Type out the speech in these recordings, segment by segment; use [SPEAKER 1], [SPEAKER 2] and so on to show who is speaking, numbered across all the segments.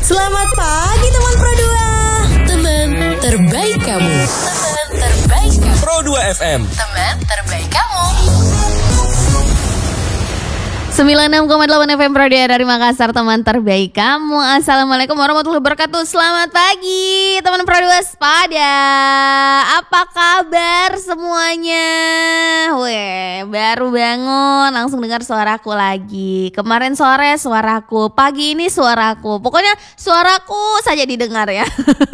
[SPEAKER 1] Selamat pagi teman Pro 2.
[SPEAKER 2] Teman terbaik kamu. Teman terbaik kamu.
[SPEAKER 3] Pro 2 FM.
[SPEAKER 2] Teman terbaik kamu.
[SPEAKER 4] 96,8 FM Pro 2 dari Makassar, teman terbaik kamu. Assalamualaikum warahmatullahi wabarakatuh. Selamat pagi teman Pro 2 Sepada. Apa kabar semuanya? Weh, baru bangun langsung dengar suaraku lagi. Kemarin sore suaraku, pagi ini suaraku. Pokoknya suaraku saja didengar ya.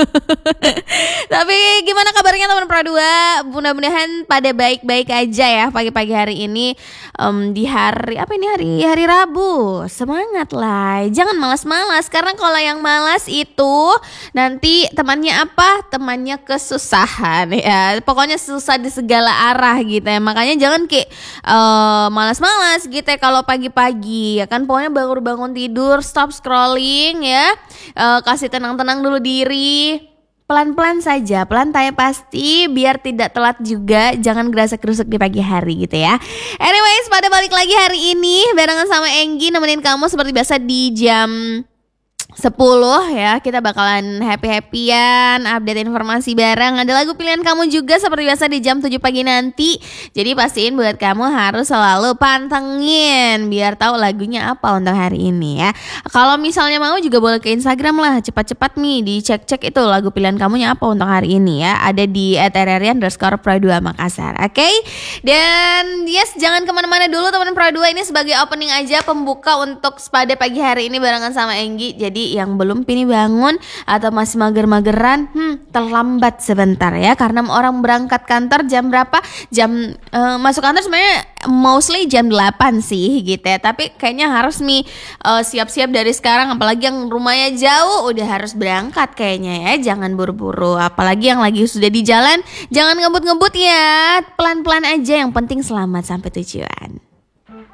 [SPEAKER 4] Tapi gimana kabarnya teman Pro 2? Mudah-mudahan pada baik-baik aja ya pagi-pagi hari ini. Di hari apa ini, hari Rabu. Semangat lah, jangan malas-malas. Karena kalau yang malas itu nanti temannya apa? Temannya kesusahan ya. Pokoknya susah di segala arah gitu ya. Makanya jangan kayak malas-malas gitu ya kalau pagi-pagi ya kan. Pokoknya bangun tidur, stop scrolling ya. Kasih tenang-tenang dulu diri. Pelan-pelan saja, pelan tanya pasti biar tidak telat juga, jangan gerasak-gerusuk di pagi hari gitu ya. Anyways, pada balik lagi hari ini barengan sama Enggi nemenin kamu seperti biasa di jam 10 ya. Kita bakalan happy-happyan, update informasi bareng. Ada lagu pilihan kamu juga seperti biasa di jam 7 pagi nanti. Jadi pastiin buat kamu harus selalu pantengin biar tahu lagunya apa untuk hari ini ya. Kalau misalnya mau juga boleh ke Instagram lah, cepat-cepat nih dicek-cek itu lagu pilihan kamunya apa untuk hari ini ya. Ada di @rryan_pro2 Makassar. Oke? Dan yes, jangan kemana-mana dulu teman Pro 2. Ini sebagai opening aja, pembuka untuk Sepada pagi hari ini barengan sama Enggi. Jadi yang belum pini bangun atau masih mager-mageran, terlambat sebentar ya. Karena orang berangkat kantor jam berapa? Masuk kantor sebenarnya mostly jam 8 sih gitu ya. Tapi kayaknya harus nih siap-siap dari sekarang. Apalagi yang rumahnya jauh udah harus berangkat kayaknya ya. Jangan buru-buru. Apalagi yang lagi sudah di jalan, jangan ngebut-ngebut ya. Pelan-pelan aja, yang penting selamat sampai tujuan.